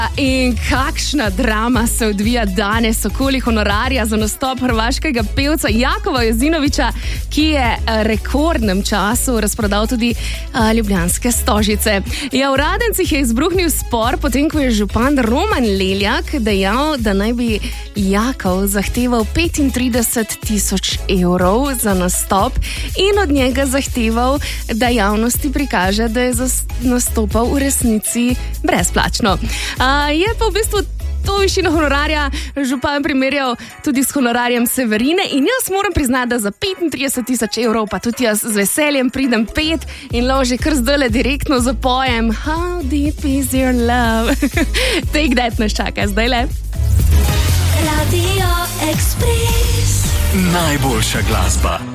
In kakšna drama se odvija danes okoli honorarja za nastop hrvaškega pevca Jakova Jozinovića, ki je v rekordnem času razprodal tudi ljubljanske stožice. Ja, v Radencih je izbruhnil spor, potem ko je župan Roman Leljak dejal, da naj bi Jakov zahteval 35.000 evrov za nastop in od njega zahteval, da javnosti prikaže, da je nastopal v resnici brezplačno. Je pa v bistvu to višino honorarja župan primerjal tudi s honorarjem Severine in jaz moram priznati, da za 35.000 evrov pa tudi jaz z veseljem pridem pet in loži kar zdajle direktno zapojem How deep is your love? Take that nas čaka zdajle. Radio Express. Najboljša glasba.